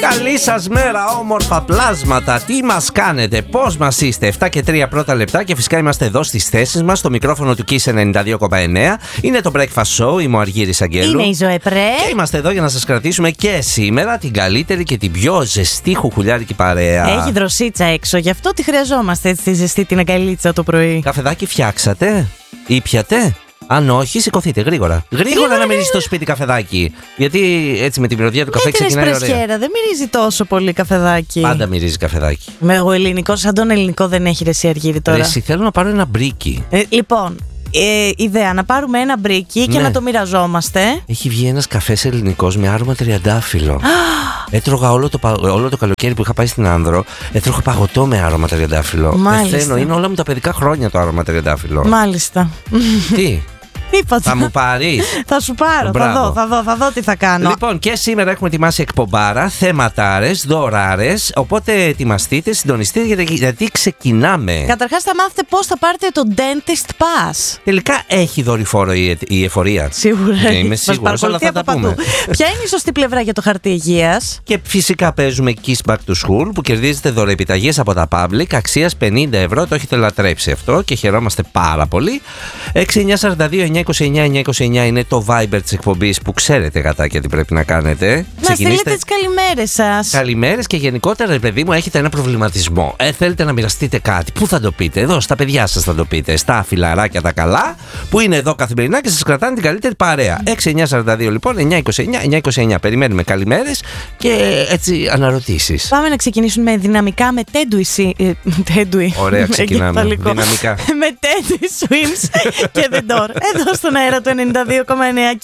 Καλή σας μέρα, όμορφα πλάσματα. Τι μας κάνετε, πώς μας είστε? 7 και 3 πρώτα λεπτά και φυσικά είμαστε εδώ στις θέσεις μας, στο μικρόφωνο του Kiss 92,9. Είναι το Breakfast Show, είμαι ο Αργύρης Αγγέλου. Είναι η Ζωεπρέ. Και είμαστε εδώ για να σας κρατήσουμε και σήμερα την καλύτερη και την πιο ζεστή χουχουλιάρικη παρέα. Έχει δροσίτσα έξω, γι' αυτό τη χρειαζόμαστε έτσι τη ζεστή την αγκαλίτσα το πρωί. Καφεδάκι φτιάξατε? Ήπιατε? Αν όχι, σηκωθείτε γρήγορα. Γρήγορα να μυρίσει στο σπίτι καφεδάκι. Γιατί έτσι με τη μυρωδιά του καφέ ξεκινάει ωραία. Πρεσιέρα, δεν μυρίζει τόσο πολύ καφεδάκι. Πάντα μυρίζει καφεδάκι. Με εγώ ελληνικό, σαν τον ελληνικό δεν έχει ρε Αργύρη τώρα. Εσύ θέλω να πάρω ένα μπρίκι. Λοιπόν, ιδέα να πάρουμε ένα μπρίκι και να το μοιραζόμαστε. Έχει βγει ένας καφές ελληνικός με άρωμα τριαντάφυλλο. Έτρωγα όλο το καλοκαίρι που είχα πάει στην Άνδρο. Έτρωγα παγωτό με άρωμα τριαντάφυλλο. Πεθαίνω, είναι όλα μου τα παιδικά χρόνια το άρωμα τριαντάφυλλο. Μάλιστα. Τι? Θα μου πάρεις? Θα σου πάρω, θα δω τι θα κάνω. Λοιπόν, και σήμερα έχουμε ετοιμάσει εκπομπάρα, θεματάρες, δωράρες. Οπότε ετοιμαστείτε, συντονιστείτε γιατί ξεκινάμε. Καταρχάς θα μάθετε πώς θα πάρετε το Dentist Pass. Τελικά έχει δορυφόρο η εφορία. Σίγουρα. Είμαι σίγουρος, όλα θα τα πούμε. Ποια είναι η σωστή πλευρά για το χαρτί υγείας? Και φυσικά παίζουμε Kiss Back to School που κερδίζετε δωρεοεπιταγές από τα Public αξίας 50 ευρώ. Το έχετε λατρέψει αυτό και χαιρόμαστε πάρα πολύ. 6942-929-929 είναι το Viber της εκπομπής που ξέρετε γατάκια τι πρέπει να κάνετε. Να στείλετε τις καλημέρες σας. Καλημέρες και γενικότερα, παιδί μου, έχετε ένα προβληματισμό. Θέλετε να μοιραστείτε κάτι. Πού θα το πείτε? Εδώ, στα παιδιά σας θα το πείτε. Στα φιλαράκια τα καλά που είναι εδώ καθημερινά και σας κρατάνε την καλύτερη παρέα. 6942 λοιπόν, 929-929. Περιμένουμε καλημέρες και έτσι αναρωτήσεις. Πάμε να ξεκινήσουμε δυναμικά με Tedui. Ωραία, ξεκινάμε. Δυναμικά. Με Tedui Swims και The Door. Εδώ στον αέρα του 92,9